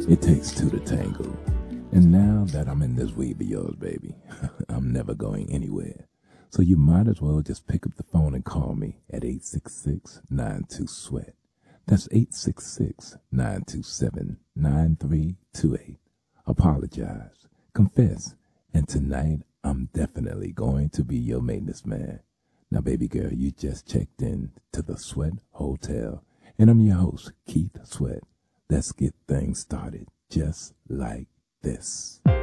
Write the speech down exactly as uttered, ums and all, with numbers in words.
It takes two to tango. And now that I'm in this weave of yours, baby, I'm never going anywhere. So you might as well just pick up the phone and call me at eight six six, nine two, sweat. That's eight six six, nine two seven, nine three two eight. Apologize, confess, and tonight I'm definitely going to be your maintenance man. Now, baby girl, you just checked in to the Sweat Hotel, and I'm your host, Keith Sweat. Let's get things started just like this.